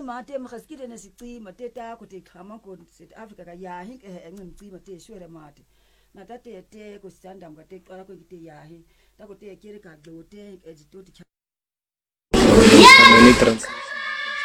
mate mkhaskile nesicima tetako tekhama ko South Africa ka yahi ngicima teshwele mate natate te ko sitanda mkate qala ko ngite yahi tako te kere ka glote ezitoti Trans